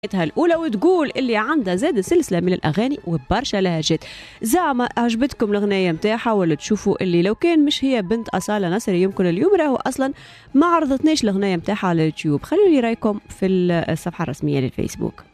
الأولى وتقول اللي عندها زاد سلسلة من الأغاني وبرشا لهجات. زعما عجبتكم الأغنية متاعها ولا تشوفوا اللي لو كان مش هي بنت أصالة نصري يمكن اليوم راهو أصلا ما عرضتناش الأغنية متاعها على اليوتيوب؟ خلوا لي رأيكم في الصفحة الرسمية للفيسبوك.